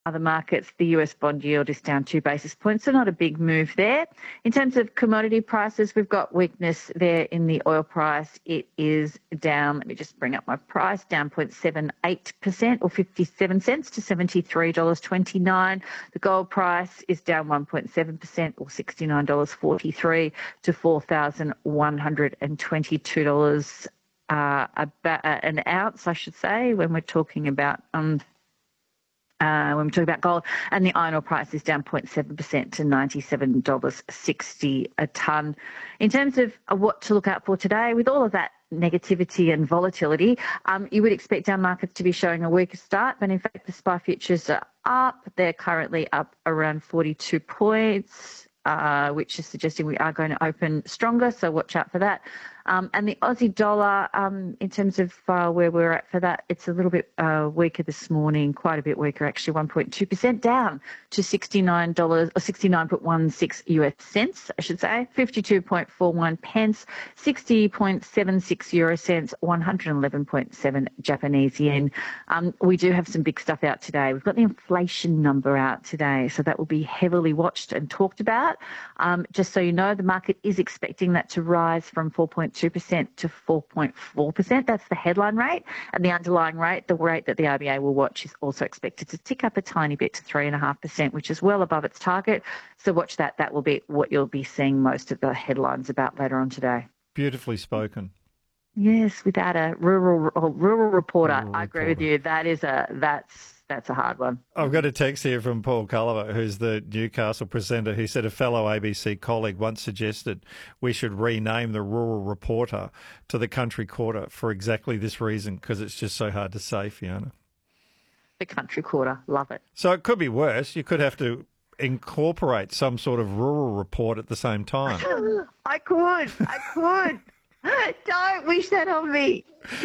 Other markets, the US bond yield is down 2 basis points, so not a big move there. In terms of commodity prices, we've got weakness there in the oil price. It is down, let me just bring up my price, down 0.78% or 57 cents to $73.29. The gold price is down 1.7% or $69.43 to $4,122 an ounce, I should say, when we're talking about gold, and the iron ore price is down 0.7% to $97.60 a tonne. In terms of what to look out for today, with all of that negativity and volatility, you would expect our markets to be showing a weaker start, but in fact the SPI futures are up. They're currently up around 42 points, which is suggesting we are going to open stronger, so watch out for that. And the Aussie dollar, in terms of where we're at for that, it's a little bit weaker this morning, quite a bit weaker actually, 1.2% down to $69 or 69.16 US cents, I should say, 52.41 pence, 60.76 euro cents, 111.7 Japanese yen. We do have some big stuff out today. We've got the inflation number out today, so that will be heavily watched and talked about. Just so you know, the market is expecting that to rise from 4.2% to 4.4%. That's the headline rate. And the underlying rate, the rate that the RBA will watch, is also expected to tick up a tiny bit to 3.5%, which is well above its target. So watch that. That will be what you'll be seeing most of the headlines about later on today. Beautifully spoken. Yes, without a rural reporter. I agree with you. That's a hard one. I've got a text here from Paul Culliver, who's the Newcastle presenter. He said a fellow ABC colleague once suggested we should rename the Rural Reporter to the Country Quarter for exactly this reason, because it's just so hard to say, Fiona. The Country Quarter. Love it. So it could be worse. You could have to incorporate some sort of rural report at the same time. I could. Don't wish that on me.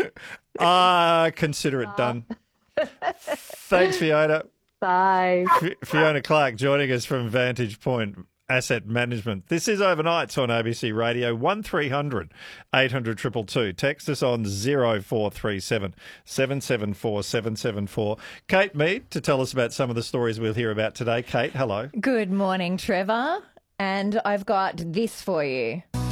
Consider it done. Thanks, Fiona. Bye. Fiona Clark joining us from Vantage Point Asset Management. This is Overnights on ABC Radio, 1300 800 222. Text us on 0437 774 774. Kate Mead to tell us about some of the stories we'll hear about today. Kate, hello. Good morning, Trevor. And I've got this for you.